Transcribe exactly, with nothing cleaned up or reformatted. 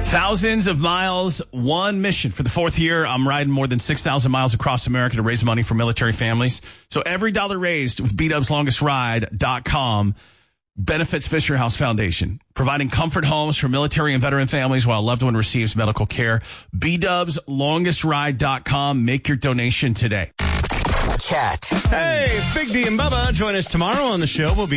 Thousands of miles, one mission. For the fourth year, I'm riding more than six thousand miles across America to raise money for military families. So every dollar raised with B Dubs Longest Ride dot com benefits Fisher House Foundation, providing comfort homes for military and veteran families while a loved one receives medical care. B Dubs Longest Ride dot com. Make your donation today. Cat. Hey, it's Big D and Bubba. Join us tomorrow on the show. We'll be